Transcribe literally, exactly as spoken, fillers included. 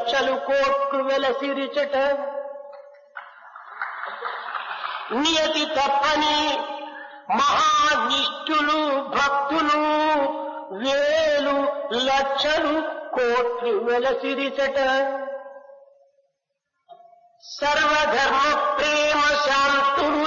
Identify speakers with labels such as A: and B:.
A: లక్షలు కోట్లు వెలసిరిచట నియతి తప్పని మహానిష్ఠులు భక్తులు వేలు లక్షలు కోట్లు వెలసిరిచట సర్వధర్మ ప్రేమ శాంతులు